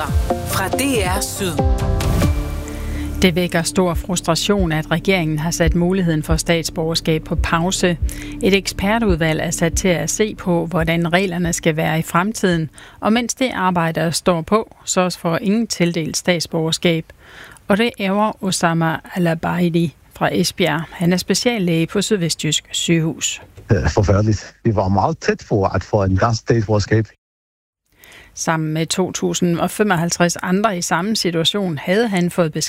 Nyheder fra DR Syd. Det vækker stor frustration, at regeringen har sat muligheden for statsborgerskab på pause. Et ekspertudvalg er sat til at se på, hvordan reglerne skal være i fremtiden, og mens det arbejde står på, så får ingen tildelt statsborgerskab. Og det ærger Osama Al-Abaidi fra Esbjerg. Han er speciallæge på Sydvestjysk Sygehus. Forfærdeligt. Vi var meget tæt på at få en dansk statsborgerskab. Sammen med 2055 andre i samme situation havde han fået besked